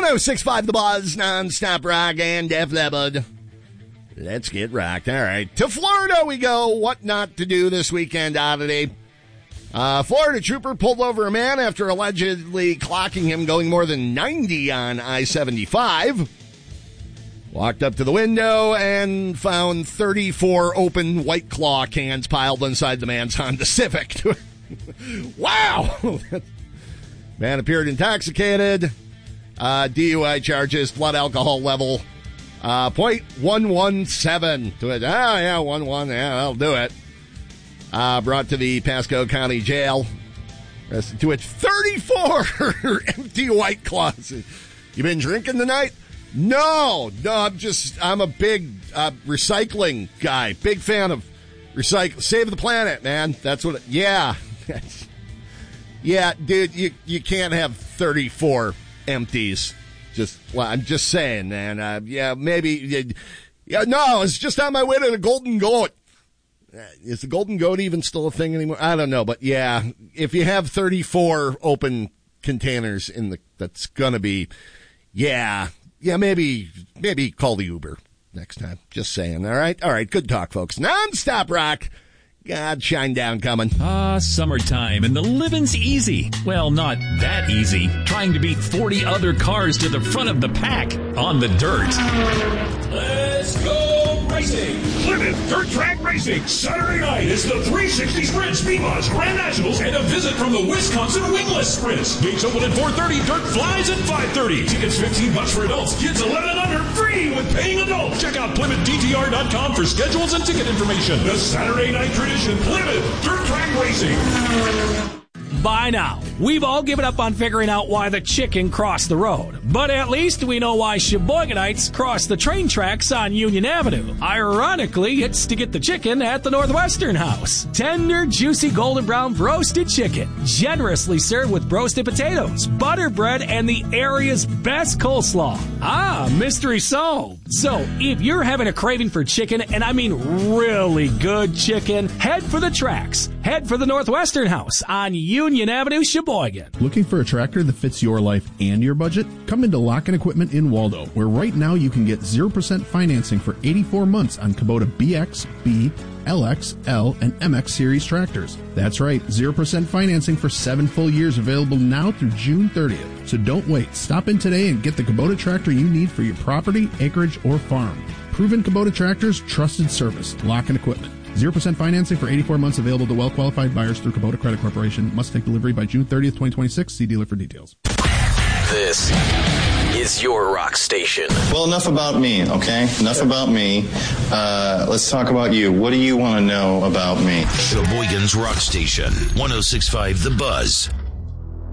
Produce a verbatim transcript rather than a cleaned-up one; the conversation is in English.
oh six point five The Buzz, non-stop rock and Def Leppard. Let's get rocked. All right. To Florida we go. What not to do this weekend oddity. Uh, Florida trooper pulled over a man after allegedly clocking him going more than ninety on I seventy-five. Walked up to the window and found thirty-four open White Claw cans piled inside the man's Honda Civic. Wow! Man appeared intoxicated. Uh, D U I charges, blood alcohol level, uh, point one one seven to it. Ah, yeah, one one, yeah, that'll do it. Uh, brought to the Pasco County Jail. Arrested to it, thirty-four empty White Claws. You been drinking tonight? No, no, I'm just, I'm a big uh, recycling guy. Big fan of recycle. Save the planet, man. That's what, it, yeah. Yeah, dude, you, you can't have thirty-four empties. Just, well, I'm just saying, man. Uh, yeah, maybe, yeah, no, it's just on my way to the Golden Goat. Is the Golden Goat even still a thing anymore? I don't know, but yeah, if you have thirty-four open containers in the, that's gonna be, yeah. Yeah, maybe maybe call the Uber next time. Just saying. All right? All right. Good talk, folks. Non-stop rock. God, shine down coming. Ah, summertime, and the living's easy. Well, not that easy. Trying to beat forty other cars to the front of the pack on the dirt. Let's go racing. Plymouth Dirt Track Racing. Saturday night is the three sixty Sprint Speed Mods Grand Nationals and a visit from the Wisconsin Wingless Sprints. Gates open at four thirty. Dirt flies at five thirty. Tickets fifteen bucks for adults. Kids eleven and under free with paying adults. Check out Plymouth D T R dot com for schedules and ticket information. The Saturday night tradition. Plymouth Dirt Track Racing. By now, we've all given up on figuring out why the chicken crossed the road. But at least we know why Sheboygonites cross the train tracks on Union Avenue. Ironically, it's to get the chicken at the Northwestern House. Tender, juicy, golden brown roasted chicken. Generously served with roasted potatoes, butter bread, and the area's best coleslaw. Ah, mystery solved. So, if you're having a craving for chicken, and I mean really good chicken, head for the tracks. Head for the Northwestern House on Union Avenue, Sheboygan. Looking for a tractor that fits your life and your budget? Come into Lock and Equipment in Waldo, where right now you can get zero percent financing for eighty-four months on Kubota B X, B, L X, L, and M X series tractors. That's right, zero percent financing for seven full years available now through June thirtieth. So don't wait. Stop in today and get the Kubota tractor you need for your property, acreage, or farm. Proven Kubota tractors, trusted service. Lock and Equipment. zero percent financing for eighty-four months available to well-qualified buyers through Kubota Credit Corporation. Must take delivery by June thirtieth, twenty twenty-six. See dealer for details. This is your rock station. Well, enough about me, okay? Enough about me. Uh, let's talk about you. What do you want to know about me? Sheboygan's Rock Station, one oh six point five The Buzz.